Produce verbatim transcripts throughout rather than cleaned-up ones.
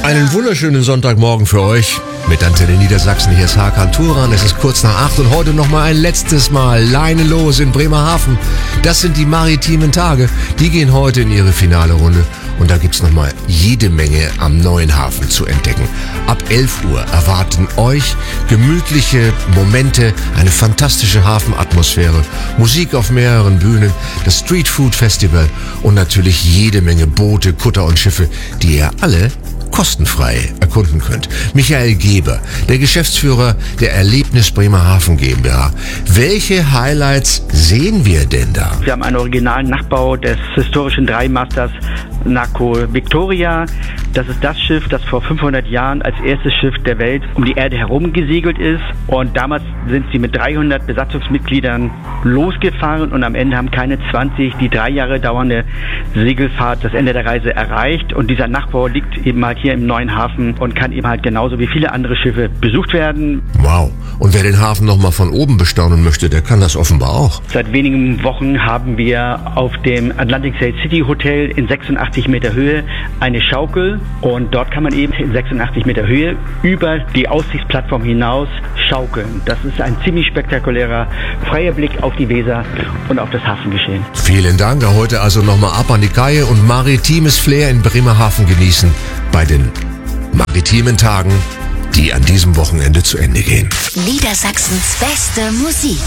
Einen wunderschönen Sonntagmorgen für euch mit Antenne Niedersachsen. Hier ist Hakan Turan. Es ist kurz nach acht und heute noch mal ein letztes Mal Leine los in Bremerhaven. Das sind die maritimen Tage. Die gehen heute in ihre finale Runde. Und da gibt's noch mal jede Menge am neuen Hafen zu entdecken. Ab elf Uhr erwarten euch gemütliche Momente, eine fantastische Hafenatmosphäre, Musik auf mehreren Bühnen, das Street Food Festival und natürlich jede Menge Boote, Kutter und Schiffe, die ihr alle kostenfrei erkunden könnt. Michael Geber, der Geschäftsführer der Erlebnis Bremerhaven GmbH. Welche Highlights sehen wir denn da? Wir haben einen originalen Nachbau des historischen Dreimasters Naco Victoria. Das ist das Schiff, das vor fünfhundert Jahren als erstes Schiff der Welt um die Erde herum gesegelt ist. Und damals sind sie mit dreihundert Besatzungsmitgliedern losgefahren und am Ende haben keine zwanzig die drei Jahre dauernde Segelfahrt das Ende der Reise erreicht. Und dieser Nachbau liegt eben halt hier im neuen Hafen und kann eben halt genauso wie viele andere Schiffe besucht werden. Wow. Und wer den Hafen noch mal von oben bestaunen möchte, der kann das offenbar auch. Seit wenigen Wochen haben wir auf dem Atlantic Sail City Hotel in sechsundachtzig Meter Höhe eine Schaukel. Und dort kann man eben in sechsundachtzig Meter Höhe über die Aussichtsplattform hinaus schaukeln. Das ist ein ziemlich spektakulärer, freier Blick auf die Weser und auf das Hafengeschehen. Vielen Dank. Heute also nochmal ab an die Kaie und maritimes Flair in Bremerhaven genießen bei den maritimen Tagen, die an diesem Wochenende zu Ende gehen. Niedersachsens beste Musik.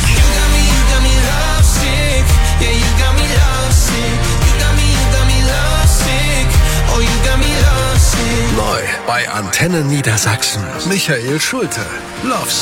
Neu bei Antenne Niedersachsen. Michael Schulte. Love